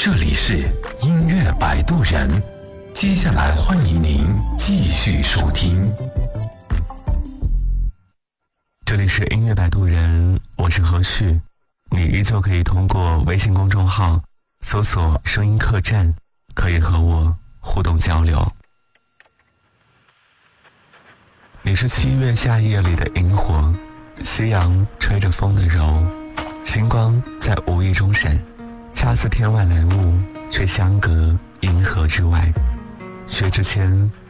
这里是音乐摆渡人，接下来欢迎您继续收听。 这里是音乐摆渡人，我是何旭，你依旧可以通过微信公众号搜索声音客栈，可以和我互动交流。你是7月夏夜里的萤火，夕阳吹着风的柔，星光在无意中闪，恰似天外来物，却相隔银河之外。薛之谦